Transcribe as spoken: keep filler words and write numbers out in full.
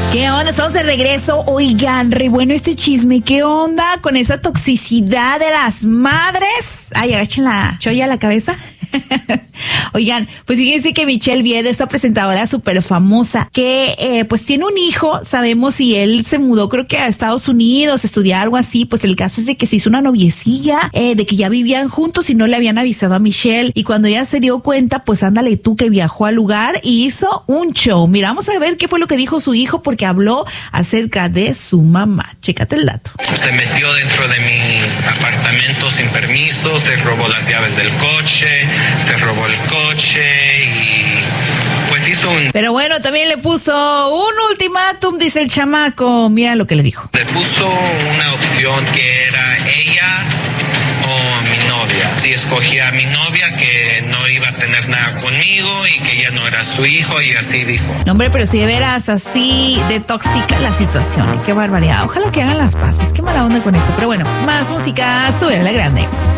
¿Qué onda? Estamos de regreso. Oigan, re bueno este chisme. ¿Qué onda con esa toxicidad de las madres? Ay, agachen la cholla a la cabeza. Oigan, pues fíjense que Michelle Viede, esta presentadora súper famosa, que eh, pues tiene un hijo, sabemos si él se mudó creo que a Estados Unidos, estudiar algo así, pues el caso es de que se hizo una noviecilla, eh, de que ya vivían juntos y no le habían avisado a Michelle, y cuando ella se dio cuenta, pues ándale tú, que viajó al lugar y hizo un show. Mira, vamos a ver qué fue lo que dijo su hijo, porque habló acerca de su mamá. Chécate el dato. Se metió dentro de mi apartamento sin permiso, se robó las llaves del coche, se robó el coche y pues hizo un... Pero bueno, también le puso un ultimátum, dice el chamaco. Mira lo que le dijo. Le puso una opción que era ella o mi novia. Si escogía a mi novia, que no iba a tener nada conmigo y que ya no era su hijo, y así dijo. No, hombre, pero si de veras así de tóxica la situación, qué barbaridad. Ojalá que hagan las paces, qué mala onda con esto. Pero bueno, más música, sube a la grande.